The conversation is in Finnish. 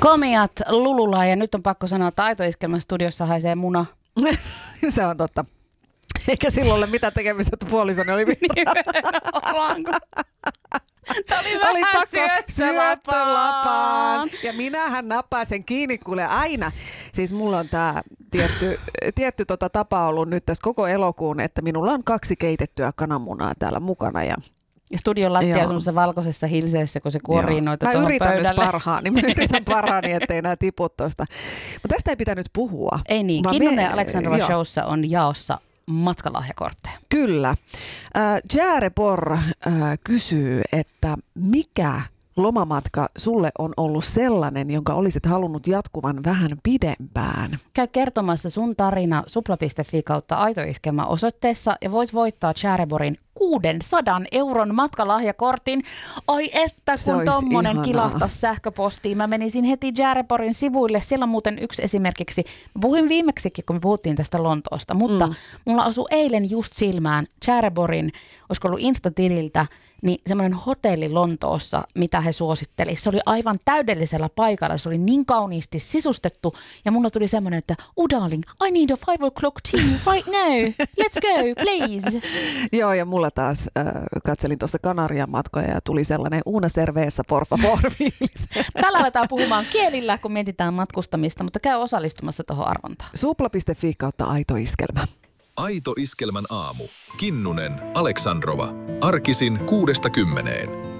Komiat Lulula ja nyt on pakko sanoa, että Aito Iskelmän studiossa haisee muna. Se on totta. Eikä silloin ole mitään tekemistä, että puolisoni oli virraa. Tämä oli vähän syöttölapaan. Ja minähän nappaan sen kiinni kuule aina. Siis mulla on tää tietty tapa ollut nyt tässä koko elokuun, että minulla on 2 keitettyä kananmunaa täällä mukana. Ja studion lattia on semmoisessa valkoisessa hilseessä, kun se kuorii noita tuohon pöydälle. Mä yritän parhaani, ettei nää tipu tosta. Mutta tästä ei pitänyt puhua. Ei niin, Kinnunen ja Aleksandrova showssa on jaossa matkalahjakortteja. Kyllä. Järebor kysyy, että mikä lomamatka sulle on ollut sellainen, jonka olisit halunnut jatkuvan vähän pidempään? Käy kertomassa sun tarina supla.fi/aitoiskelma osoitteessa ja voit voittaa Järeborin 600 € matkalahjakortin. Ai että kun tommonen kilahtas sähköpostiin. Mä menisin heti Järeborin sivuille. Siellä on muuten yksi esimerkiksi. Mä puhuin viimeksikin, kun me puhuttiin tästä Lontoosta, mutta mulla osui eilen just silmään Järeborin, olisiko ollut Insta-tililtä, niin semmoinen hotelli Lontoossa, mitä he suositteli. Se oli aivan täydellisellä paikalla. Se oli niin kauniisti sisustettu. Ja mulla tuli semmoinen, että darling, I need a 5 o'clock tea right now. Let's go, please. Joo, ja mulla taas katselin tuossa Kanarian matkoja ja tuli sellainen una cerveza, por favor. Tällä aletaan puhumaan kielillä, kun mietitään matkustamista, mutta käy osallistumassa tuohon arvontaan. Supla.fi/Aito Iskelmä. Aito Iskelmän aamu. Kinnunen, Aleksandrova. Arkisin 6–10.